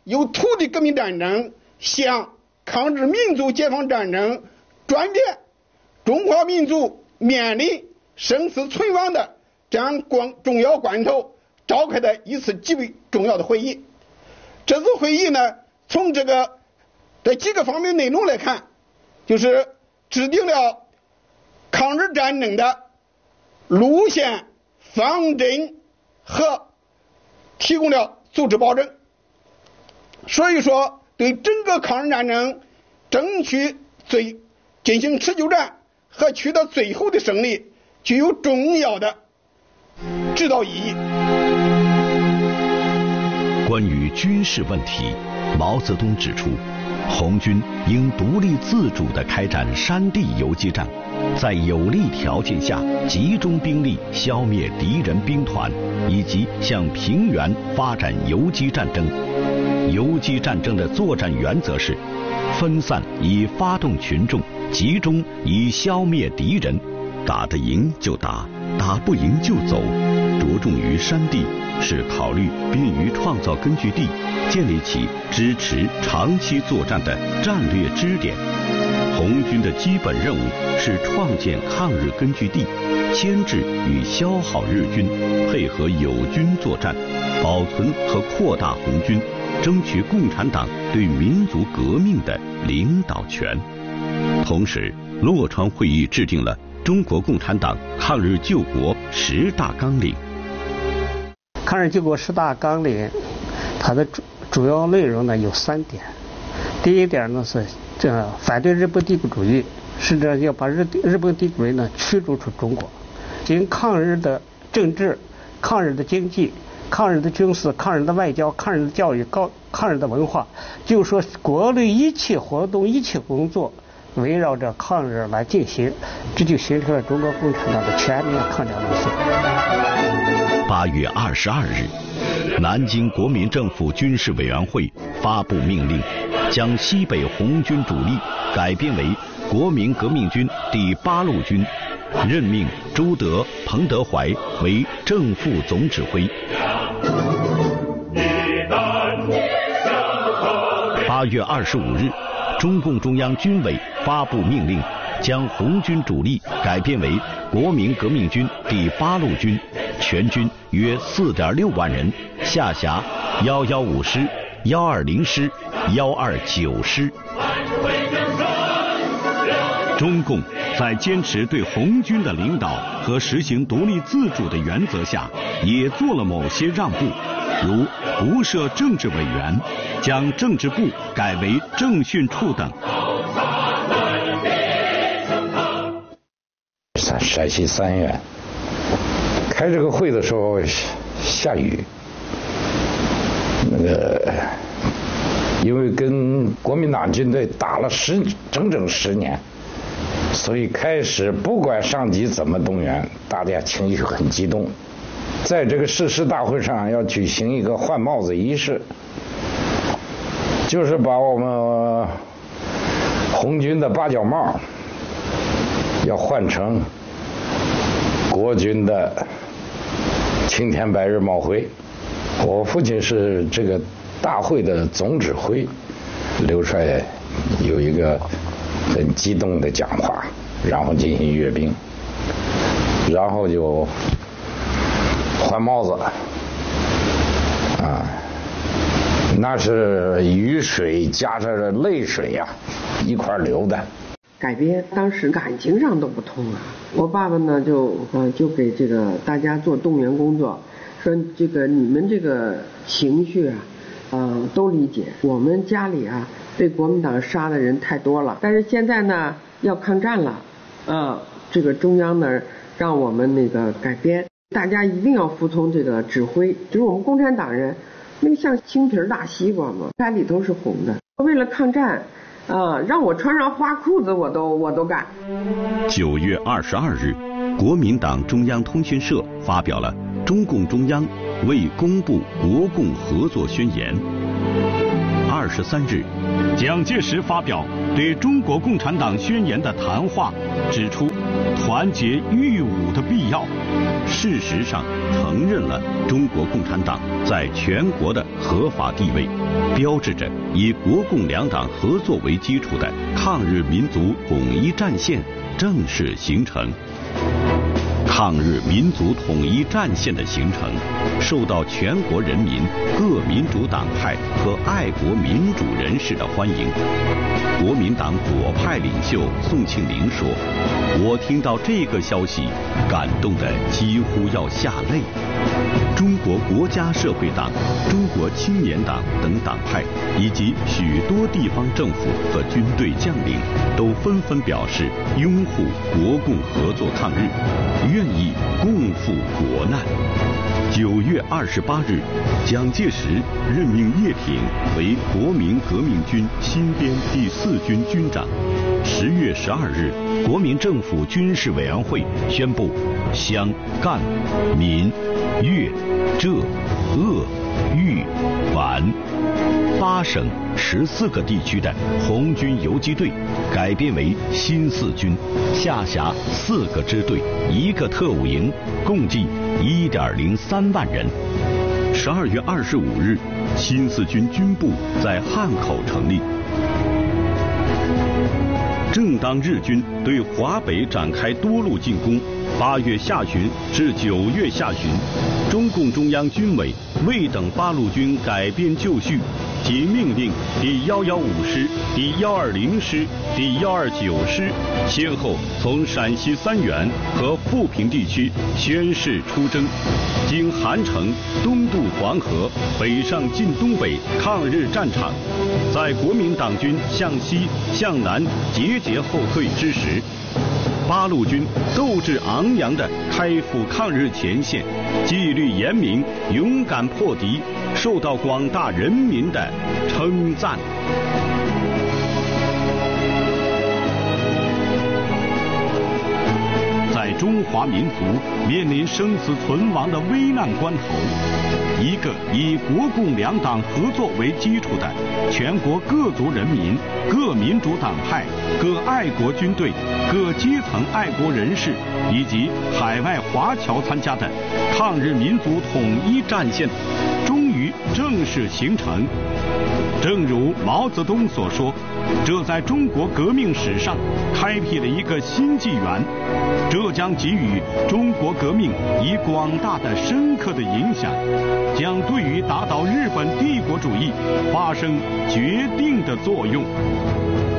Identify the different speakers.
Speaker 1: 由土地革命战争向抗日民族解放战争转变，中华民族面临生死存亡的这样重要关头召开的一次极为重要的会议。这次会议呢，从这几个方面内容来看，就是制定了抗日战争的路线、方针和提供了组织保证。所以说，对整个抗日战争争取进行持久战和取得最后的胜利具有重要的指导意义。
Speaker 2: 关于军事问题，毛泽东指出，红军应独立自主地开展山地游击战，在有利条件下集中兵力消灭敌人兵团，以及向平原发展游击战争。游击战争的作战原则是：分散以发动群众，集中以消灭敌人。打得赢就打，打不赢就走。着重于山地，是考虑便于创造根据地，建立起支持长期作战的战略支点。红军的基本任务是创建抗日根据地，牵制与消耗日军，配合友军作战，保存和扩大红军，争取共产党对民族革命的领导权。同时，洛川会议制定了中国共产党抗日救国10大纲领。
Speaker 3: 抗日救国10大纲领，它的主要内容呢有3点。第一点呢是反对日本帝国主义，是要把日本帝国主义呢驱逐出中国，进行抗日的政治、抗日的经济、抗日的军事、抗日的外交、抗日的教育、抗日的文化，就是说国内一切活动、一切工作围绕着抗日来进行，这就形成了中国共产党的全面抗战路线。
Speaker 2: 8月22日，南京国民政府军事委员会发布命令，将西北红军主力改编为国民革命军第8路军，任命朱德、彭德怀为正副总指挥。8月25日，中共中央军委发布命令，将红军主力改编为国民革命军第8路军，全军约4.6万人，下辖115师、120师、129师。中共在坚持对红军的领导和实行独立自主的原则下，也做了某些让步，如不设政治委员，将政治部改为政训处等。
Speaker 4: 陕西3原开这个会的时候下雨，因为跟国民党军队打了整整10年，所以开始不管上级怎么动员，大家情绪很激动。在这个誓师大会上要举行一个换帽子仪式，就是把我们红军的8角帽要换成国军的青天白日帽徽。我父亲是这个大会的总指挥，刘帅有一个很激动的讲话，然后进行阅兵，然后就换帽子啊，那是雨水加上了泪水呀，一块流的。
Speaker 5: 改编当时感情上都不通啊。我爸爸呢就给这个大家做动员工作，说这个你们这个情绪都理解，我们家里被国民党杀的人太多了，但是现在呢要抗战了，这个中央呢让我们那个改编，大家一定要服从这个指挥，就是我们共产党人那个像青皮大西瓜嘛，它里头是红的，为了抗战让我穿上花裤子我都干。
Speaker 2: 9月22日，国民党中央通讯社发表了中共中央未公布国共合作宣言。 23日，蒋介石发表对中国共产党宣言的谈话，指出团结御侮的必要，事实上承认了中国共产党在全国的合法地位，标志着以国共两党合作为基础的抗日民族统一战线正式形成。抗日民族统一战线的形成，受到全国人民、各民主党派和爱国民主人士的欢迎。国民党左派领袖宋庆龄说：“我听到这个消息，感动得几乎要下泪。”中国国家社会党、中国青年党等党派以及许多地方政府和军队将领都纷纷表示拥护国共合作抗日，愿意共赴国难。9月28日，蒋介石任命叶挺为国民革命军新编第4军军长。10月12日，国民政府军事委员会宣布湘、赣、闽、粤、浙、鄂、豫、皖8省14个地区的红军游击队改编为新4军，下辖4个支队、1个特务营，共计1.03万人。12月25日，新4军军部在汉口成立。正当日军对华北展开多路进攻，8月下旬至9月下旬，中共中央军委未等八路军改编就绪，即命令第115师、第120师、第129师先后从陕西三原和富平地区宣誓出征，经韩城东渡黄河，北上晋东北抗日战场。在国民党军向西向南节节后退之时，八路军斗志昂扬地开赴抗日前线，纪律严明，勇敢破敌，受到广大人民的称赞。在中华民族面临生死存亡的危难关头，一个以国共两党合作为基础的全国各族人民、各民主党派、各爱国军队、各阶层爱国人士以及海外华侨参加的抗日民族统一战线终于正式形成。正如毛泽东所说，这在中国革命史上开辟了一个新纪元，这将给予中国革命以广大的深刻的影响，将对于打倒日本帝国主义发生决定的作用。